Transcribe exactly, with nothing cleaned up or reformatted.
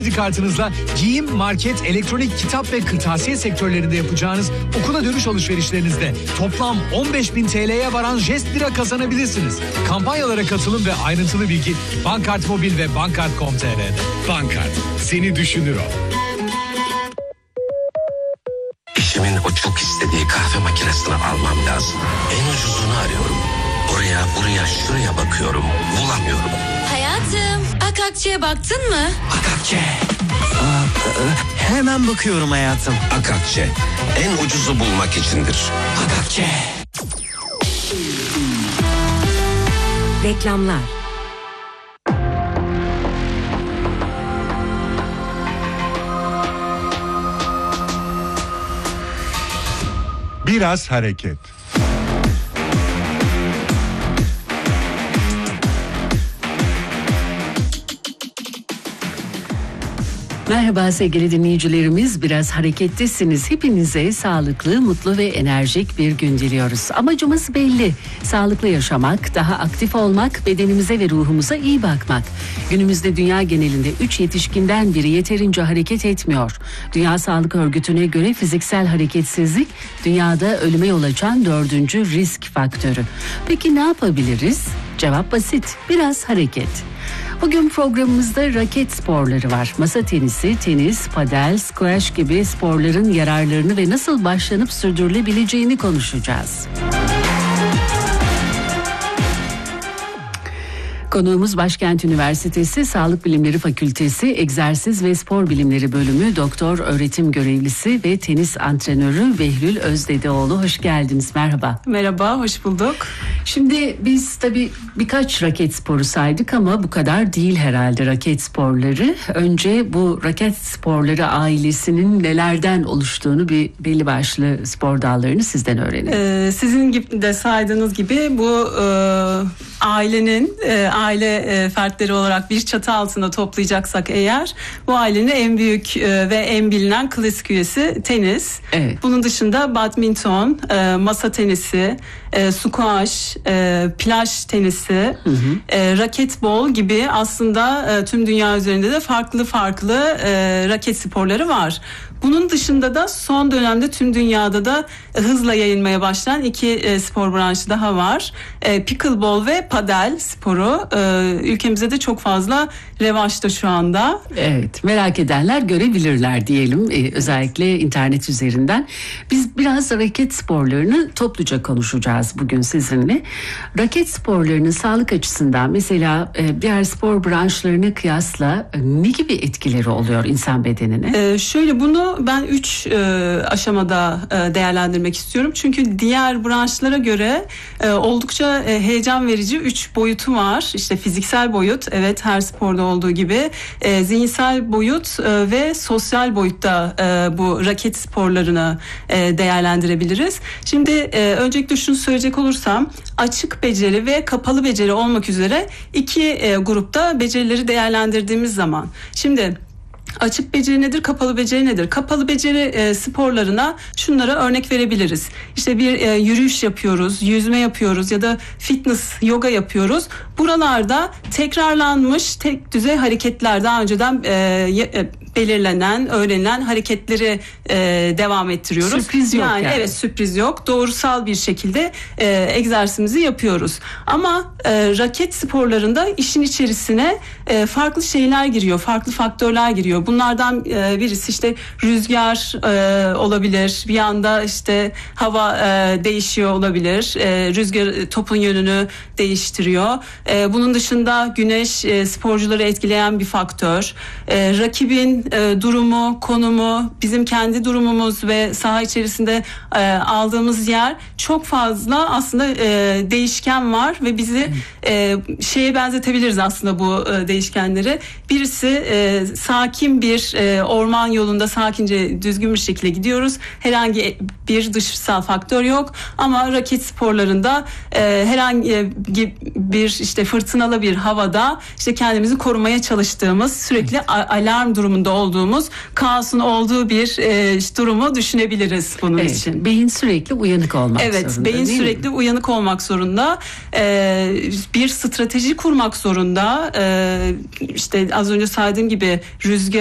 Kredi kartınızla giyim, market, elektronik, kitap ve kırtasiye sektörlerinde yapacağınız okula dönüş alışverişlerinizde toplam on beş bin T L'ye varan jest lira kazanabilirsiniz. Kampanyalara katılın ve ayrıntılı bilgi Bankart Mobil ve bankart nokta com nokta t r'de. Bankart, seni düşünür o. Eşimin o çok istediği kahve makinesini almam lazım. En ucuzunu arıyorum. Oraya, buraya, şuraya bakıyorum. Bulamıyorum. Hayatım, Akakçe'ye baktın mı? Akakçe. Aa, hemen bakıyorum hayatım. Akakçe, en ucuzu bulmak içindir. Akakçe. Reklamlar. Biraz hareket. Merhaba sevgili dinleyicilerimiz, biraz harekettesiniz. Hepinize sağlıklı, mutlu ve enerjik bir gün diliyoruz. Amacımız belli. Sağlıklı yaşamak, daha aktif olmak, bedenimize ve ruhumuza iyi bakmak. Günümüzde dünya genelinde üç yetişkinden biri yeterince hareket etmiyor. Dünya Sağlık Örgütü'ne göre fiziksel hareketsizlik dünyada ölüme yol açan dördüncü risk faktörü. Peki ne yapabiliriz? Cevap basit, biraz hareket. Bugün programımızda raket sporları var. Masa tenisi, tenis, padel, squash gibi sporların yararlarını ve nasıl başlanıp sürdürülebileceğini konuşacağız. Konuğumuz Başkent Üniversitesi Sağlık Bilimleri Fakültesi Egzersiz ve Spor Bilimleri Bölümü Doktor Öğretim Görevlisi ve tenis antrenörü Behlül Özdedeoğlu. Hoş geldiniz, merhaba. Merhaba, hoş bulduk. Şimdi biz tabii birkaç raket sporu saydık ama bu kadar değil herhalde raket sporları. Önce bu raket sporları ailesinin nelerden oluştuğunu, bir belli başlı spor dallarını sizden öğrenelim. Ee, sizin gibi de saydığınız gibi bu e, ailenin e, aile e, fertleri olarak bir çatı altında toplayacaksak eğer, bu ailenin en büyük e, ve en bilinen klasik üyesi tenis. Evet. Bunun dışında badminton, e, masa tenisi, e, squash, e, plaj tenisi, hı hı. E, raketbol gibi aslında e, tüm dünya üzerinde de farklı farklı e, raket sporları var. Bunun dışında da son dönemde tüm dünyada da hızla yayılmaya başlayan iki e, spor branşı daha var. E, pickleball ve padel sporu e, ülkemizde de çok fazla revaçta şu anda. Evet, merak edenler görebilirler diyelim, e, özellikle internet üzerinden. Biz biraz raket sporlarını topluca konuşacağız bugün sizinle. Raket sporlarının sağlık açısından mesela e, diğer spor branşlarına kıyasla e, ne gibi etkileri oluyor insan bedenine? E, şöyle bunu ben üç e, aşamada e, değerlendirmek istiyorum. Çünkü diğer branşlara göre e, oldukça e, heyecan verici üç boyutu var. İşte fiziksel boyut, evet, her sporda olduğu gibi, e, zihinsel boyut e, ve sosyal boyutta e, bu raket sporlarını e, değerlendirebiliriz. Şimdi e, öncelikle şunu söyleyecek olursam, açık beceri ve kapalı beceri olmak üzere iki e, grupta becerileri değerlendirdiğimiz zaman, şimdi açık beceri nedir, kapalı beceri nedir? Kapalı beceri e, sporlarına şunlara örnek verebiliriz. İşte bir e, yürüyüş yapıyoruz, yüzme yapıyoruz ya da fitness, yoga yapıyoruz. Buralarda tekrarlanmış tek düzey hareketler, daha önceden e, e, belirlenen, öğrenilen hareketleri e, devam ettiriyoruz. Sürpriz yok yani. yani. Evet, sürpriz yok. Doğrusal bir şekilde e, egzersizimizi yapıyoruz. Ama e, raket sporlarında işin içerisine e, farklı şeyler giriyor, farklı faktörler giriyor. Bunlardan e, birisi işte rüzgar e, olabilir. Bir anda işte hava e, değişiyor olabilir. E, rüzgar topun yönünü değiştiriyor. E, bunun dışında güneş e, sporcuları etkileyen bir faktör. E, rakibin e, durumu, konumu, bizim kendi durumumuz ve saha içerisinde e, aldığımız yer, çok fazla aslında e, değişken var ve bizi e, şeye benzetebiliriz aslında bu e, değişkenleri. Birisi e, sakin bir e, orman yolunda sakince, düzgün bir şekilde gidiyoruz. Herhangi bir dışsal faktör yok. Ama raket sporlarında e, herhangi bir işte fırtınalı bir havada işte kendimizi korumaya çalıştığımız, sürekli alarm durumunda olduğumuz, kaosun olduğu bir e, durumu düşünebiliriz bunun evet, için. Beyin sürekli uyanık olmak evet, zorunda. Evet, beyin sürekli mi? uyanık olmak zorunda. E, bir strateji kurmak zorunda. E, işte az önce saydığım gibi rüzgar